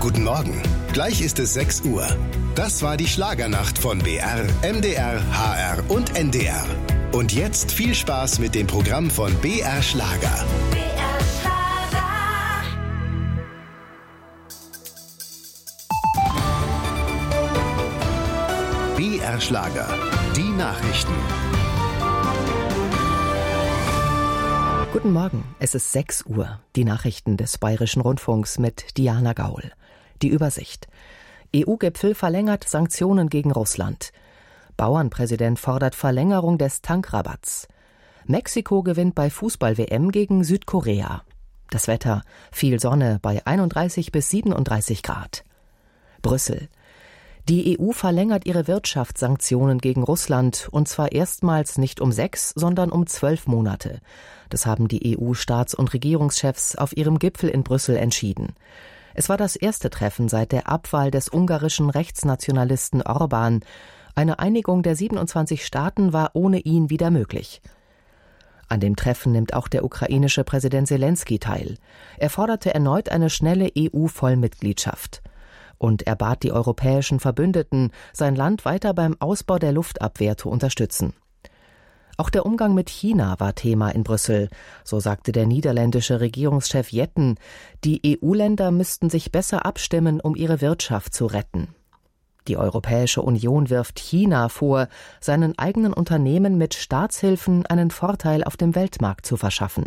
Guten Morgen. Gleich ist es 6 Uhr. Das war die Schlagernacht von BR, MDR, HR und NDR. Und jetzt viel Spaß mit dem Programm von BR Schlager. BR Schlager. BR Schlager. Die Nachrichten. Guten Morgen, es ist 6 Uhr. Die Nachrichten des Bayerischen Rundfunks mit Diana Gaul. Die Übersicht. EU-Gipfel verlängert Sanktionen gegen Russland. Bauernpräsident fordert Verlängerung des Tankrabatts. Mexiko gewinnt bei Fußball-WM gegen Südkorea. Das Wetter, viel Sonne bei 31 bis 37 Grad. Brüssel. Die EU verlängert ihre Wirtschaftssanktionen gegen Russland, und zwar erstmals nicht um 6, sondern um 12 Monate. Das haben die EU-Staats- und Regierungschefs auf ihrem Gipfel in Brüssel entschieden. Es war das erste Treffen seit der Abwahl des ungarischen Rechtsnationalisten Orbán. Eine Einigung der 27 Staaten war ohne ihn wieder möglich. An dem Treffen nimmt auch der ukrainische Präsident Selenskyj teil. Er forderte erneut eine schnelle EU-Vollmitgliedschaft. Und er bat die europäischen Verbündeten, sein Land weiter beim Ausbau der Luftabwehr zu unterstützen. Auch der Umgang mit China war Thema in Brüssel. So sagte der niederländische Regierungschef Jetten, die EU-Länder müssten sich besser abstimmen, um ihre Wirtschaft zu retten. Die Europäische Union wirft China vor, seinen eigenen Unternehmen mit Staatshilfen einen Vorteil auf dem Weltmarkt zu verschaffen.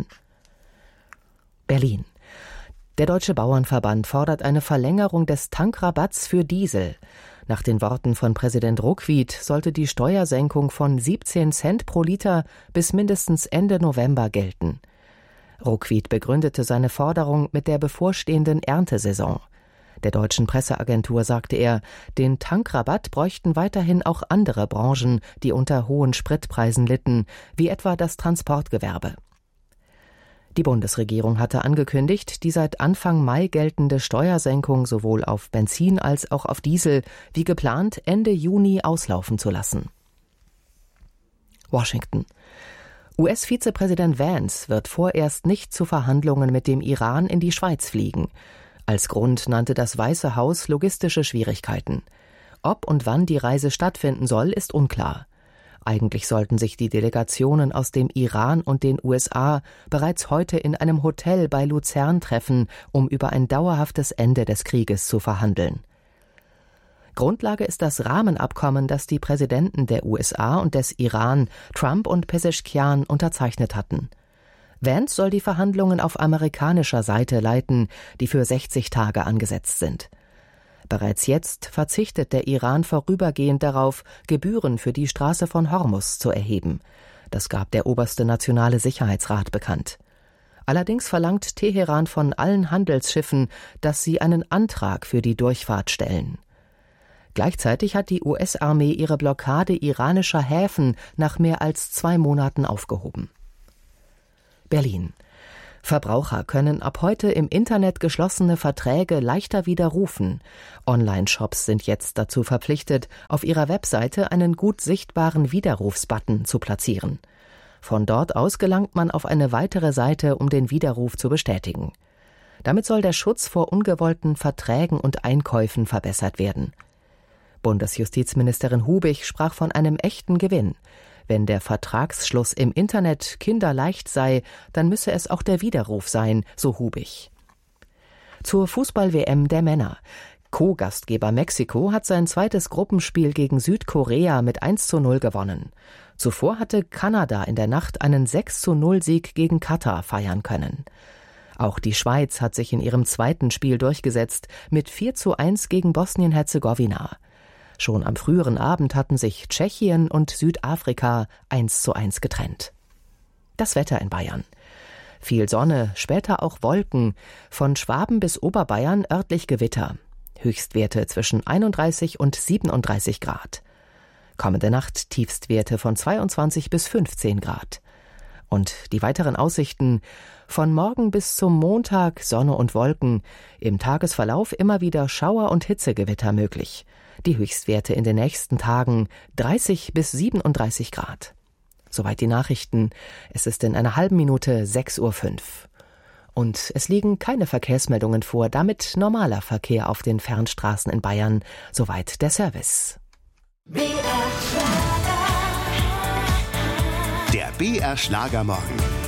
Berlin. Der Deutsche Bauernverband fordert eine Verlängerung des Tankrabatts für Diesel. Nach den Worten von Präsident Ruckwied sollte die Steuersenkung von 17 Cent pro Liter bis mindestens Ende November gelten. Ruckwied begründete seine Forderung mit der bevorstehenden Erntesaison. Der deutschen Presseagentur sagte er, den Tankrabatt bräuchten weiterhin auch andere Branchen, die unter hohen Spritpreisen litten, wie etwa das Transportgewerbe. Die Bundesregierung hatte angekündigt, die seit Anfang Mai geltende Steuersenkung sowohl auf Benzin als auch auf Diesel wie geplant Ende Juni auslaufen zu lassen. Washington. US-Vizepräsident Vance wird vorerst nicht zu Verhandlungen mit dem Iran in die Schweiz fliegen. Als Grund nannte das Weiße Haus logistische Schwierigkeiten. Ob und wann die Reise stattfinden soll, ist unklar. Eigentlich sollten sich die Delegationen aus dem Iran und den USA bereits heute in einem Hotel bei Luzern treffen, um über ein dauerhaftes Ende des Krieges zu verhandeln. Grundlage ist das Rahmenabkommen, das die Präsidenten der USA und des Iran, Trump und Pezeshkian, unterzeichnet hatten. Vance soll die Verhandlungen auf amerikanischer Seite leiten, die für 60 Tage angesetzt sind. Bereits jetzt verzichtet der Iran vorübergehend darauf, Gebühren für die Straße von Hormuz zu erheben. Das gab der oberste Nationale Sicherheitsrat bekannt. Allerdings verlangt Teheran von allen Handelsschiffen, dass sie einen Antrag für die Durchfahrt stellen. Gleichzeitig hat die US-Armee ihre Blockade iranischer Häfen nach mehr als 2 Monaten aufgehoben. Berlin. Verbraucher können ab heute im Internet geschlossene Verträge leichter widerrufen. Online-Shops sind jetzt dazu verpflichtet, auf ihrer Webseite einen gut sichtbaren Widerrufsbutton zu platzieren. Von dort aus gelangt man auf eine weitere Seite, um den Widerruf zu bestätigen. Damit soll der Schutz vor ungewollten Verträgen und Einkäufen verbessert werden. Bundesjustizministerin Hubig sprach von einem echten Gewinn. Wenn der Vertragsschluss im Internet kinderleicht sei, dann müsse es auch der Widerruf sein, so Hubig. Zur Fußball-WM der Männer. Co-Gastgeber Mexiko hat sein zweites Gruppenspiel gegen Südkorea mit 1:0 gewonnen. Zuvor hatte Kanada in der Nacht einen 6:0-Sieg gegen Katar feiern können. Auch die Schweiz hat sich in ihrem zweiten Spiel durchgesetzt mit 4:1 gegen Bosnien-Herzegowina. Schon am früheren Abend hatten sich Tschechien und Südafrika 1:1 getrennt. Das Wetter in Bayern. Viel Sonne, später auch Wolken, von Schwaben bis Oberbayern örtlich Gewitter. Höchstwerte zwischen 31 und 37 Grad. Kommende Nacht Tiefstwerte von 22 bis 15 Grad. Und die weiteren Aussichten: von morgen bis zum Montag Sonne und Wolken, im Tagesverlauf immer wieder Schauer und Hitzegewitter möglich. Die Höchstwerte in den nächsten Tagen 30 bis 37 Grad. Soweit die Nachrichten. Es ist in einer halben Minute 6:05 Uhr. Und es liegen keine Verkehrsmeldungen vor, damit normaler Verkehr auf den Fernstraßen in Bayern. Soweit der Service. Der BR Schlagermorgen.